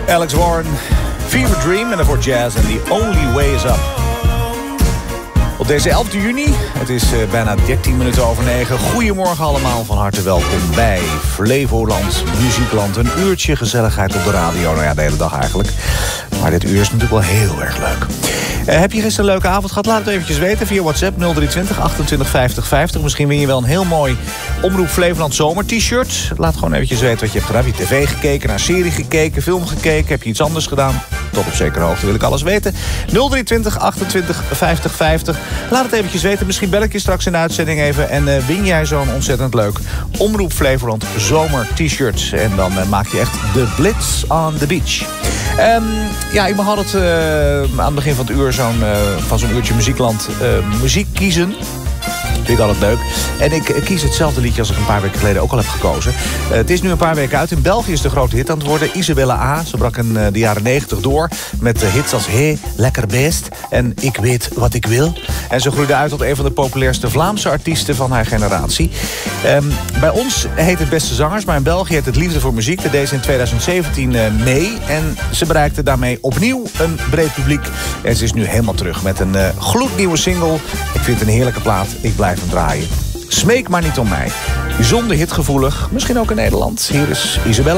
Alex Warren, Fever Dream en daarvoor Jazz en The Only Way Is Up. Op deze 11 juni, het is bijna 13 minuten over 9. Goedemorgen allemaal, van harte welkom bij Flevoland Muziekland. Een uurtje gezelligheid op de radio, nou ja, de hele dag eigenlijk. Maar dit uur is natuurlijk wel heel erg leuk. Heb je gisteren een leuke avond gehad? Laat het eventjes weten via WhatsApp 023 28 50 50. Misschien win je wel een heel mooi Omroep Flevoland Zomer t-shirt. Laat gewoon eventjes weten wat je hebt gedaan. Heb je tv gekeken, naar serie gekeken, film gekeken? Heb je iets anders gedaan? Tot op zekere hoogte wil ik alles weten. 023 28 50 50. Laat het eventjes weten. Misschien bel ik je straks in de uitzending even. En win jij zo'n ontzettend leuk Omroep Flevoland Zomer t-shirt. En dan maak je echt de Blitz on the Beach. Ja, ik had het aan het begin van het uur van zo'n uurtje Muziekland muziek kiezen. Vind ik altijd leuk. En ik kies hetzelfde liedje als ik een paar weken geleden ook al heb gekozen. Het is nu een paar weken uit. In België is de grote hit aan het worden. Isabella A. Ze brak in de jaren 90 door. Met hits als Hey, Lekker Beest. En Ik Weet Wat Ik Wil. En ze groeide uit tot een van de populairste Vlaamse artiesten van haar generatie. Bij ons heet het Beste Zangers. Maar in België heet het Liefde voor Muziek. Dat deed ze in 2017 mee. En ze bereikte daarmee opnieuw een breed publiek. En ze is nu helemaal terug met een gloednieuwe single. Ik vind het een heerlijke plaat. Ik blijf hem draaien. Smeek maar niet om mij. Bijzonder hitgevoelig, misschien ook in Nederland. Hier is Isabella.